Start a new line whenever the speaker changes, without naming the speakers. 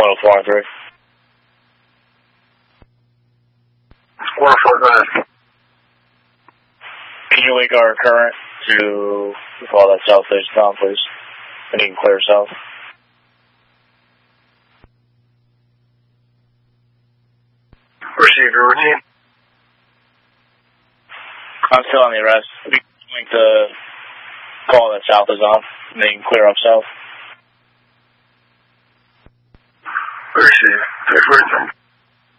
104.3.
104, go ahead.
Can you link our current to follow that south face down, please? And you can clear south.
Receive your routine.
I'm still on the arrest. We can link the call that south is on, and then you can clear up south.
Receive. Take routine.